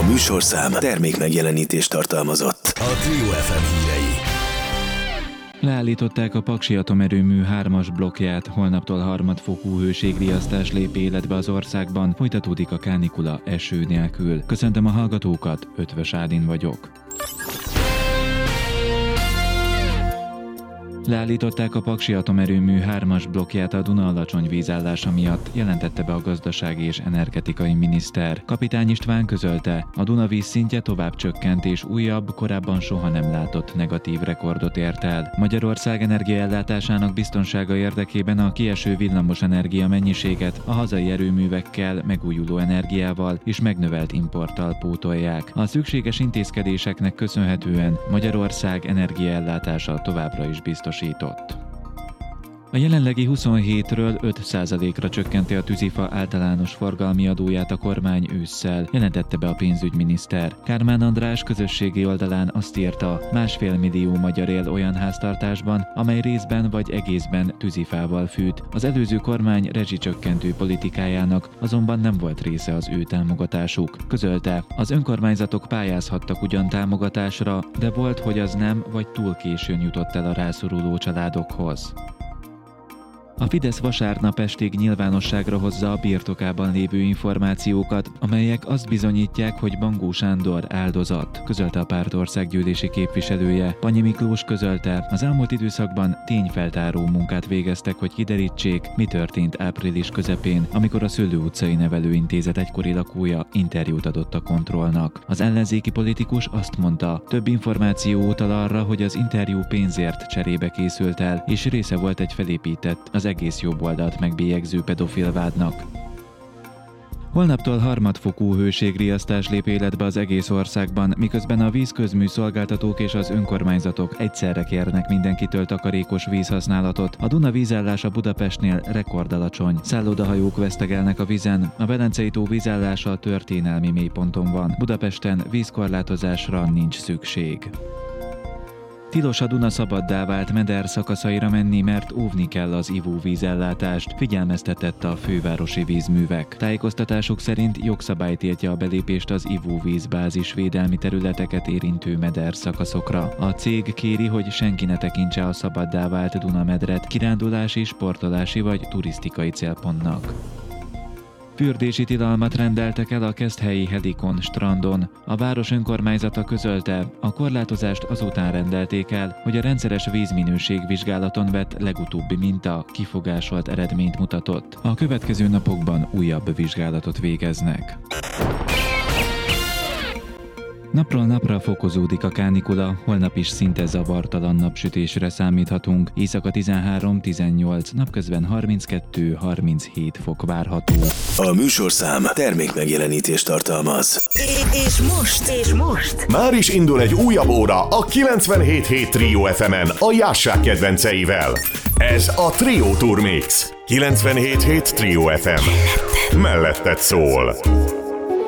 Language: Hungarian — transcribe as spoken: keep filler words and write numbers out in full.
műsorszám termék megjelenítést tartalmazott. A Trio ef em hírei. Leállították a Paksi atomerőmű hármas blokkját, holnaptól harmadfokú hőségriasztás lép életbe az országban, folytatódik a kánikula eső nélkül. Köszöntöm a hallgatókat, Ötvös Ádin vagyok. Leállították a Paksi atomerőmű hármas blokkját a Duna alacsony vízállása miatt, jelentette be a gazdasági és energetikai miniszter. Kapitány István közölte, a Duna vízszintje tovább csökkent és újabb, korábban soha nem látott negatív rekordot ért el. Magyarország energiaellátásának biztonsága érdekében a kieső villamos energia mennyiséget a hazai erőművekkel, megújuló energiával és megnövelt importtal pótolják. A szükséges intézkedéseknek köszönhetően Magyarország energiaellátása továbbra is biztos. A jelenlegi huszonhétről öt százalékra csökkenti a tűzifa általános forgalmi adóját a kormány ősszel, jelentette be a pénzügyminiszter. Kármán András közösségi oldalán azt írta, másfél millió magyar él olyan háztartásban, amely részben vagy egészben tűzifával fűt. Az előző kormány rezsicsökkentő politikájának azonban nem volt része az ő támogatásuk. Közölte, az önkormányzatok pályázhattak ugyan támogatásra, de volt, hogy az nem vagy túl későn jutott el a rászoruló családokhoz. A Fidesz vasárnap estig nyilvánosságra hozza a birtokában lévő információkat, amelyek azt bizonyítják, hogy Bangó Sándor áldozat, közölte a párt országgyűlési képviselője. Panyi Miklós közölte, az elmúlt időszakban tényfeltáró munkát végeztek, hogy kiderítsék, mi történt április közepén, amikor a Szőlő utcai nevelőintézet egykori lakója interjút adott a Kontrollnak. Az ellenzéki politikus azt mondta, több információ utal arra, hogy az interjú pénzért cserébe készült el, és része volt egy felépített, az egész jobb oldalt megbélyegző pedofil vádnak. Holnaptól harmadfokú hőségriasztás lép életbe az egész országban, miközben a vízközműszolgáltatók és az önkormányzatok egyszerre kérnek mindenkitől takarékos vízhasználatot. A Duna vízállása Budapestnél rekordalacsony. Szállodahajók vesztegelnek a vízen, a Velencei tó vízállása történelmi mélyponton van. Budapesten vízkorlátozásra nincs szükség. Tilos a Duna szabaddá vált meder szakaszaira menni, mert óvni kell az ivóvízellátást, figyelmeztetett a fővárosi vízművek. Tájékoztatásuk szerint jogszabály tiltja a belépést az ivóvíz bázisvédelmi területeket érintő meder szakaszokra. A cég kéri, hogy senki ne tekintse a szabaddá vált Duna medret kirándulási, sportolási vagy turisztikai célpontnak. Fürdési tilalmat rendeltek el a Keszthelyi Helikon strandon. A város önkormányzata közölte, a korlátozást azután rendelték el, hogy a rendszeres vízminőségvizsgálaton vett legutóbbi minta kifogásolt eredményt mutatott. A következő napokban újabb vizsgálatot végeznek. Napról napra fokozódik a kánikula, holnap is szinte zavartalan napsütésre számíthatunk. Éjszaka tizenhárom tizennyolc, napközben harminckettő harminchét fok várható. A műsorszám termék megjelenítést tartalmaz. És most, és most már is indul egy újabb óra a kilencvenhét hét Trio ef emen a Jássák kedvenceivel. Ez a Trio Tour Mix. kilencvenhét hét Trio ef em. Melletted szól.